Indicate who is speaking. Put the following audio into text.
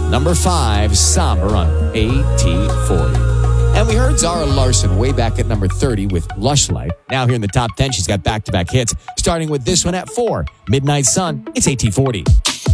Speaker 1: Number 5, Somber on AT40. And we heard Zara Larsson way back at number 30 with Lush Life. Now here in the top 10, she's got back-to-back hits, starting with this one at 4, Midnight Sun. It's AT40.